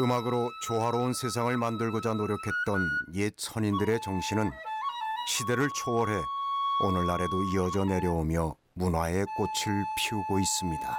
음악으로 조화로운 세상을 만들고자 노력했던 옛 선인들의 정신은 시대를 초월해 오늘날에도 이어져 내려오며 문화의 꽃을 피우고 있습니다.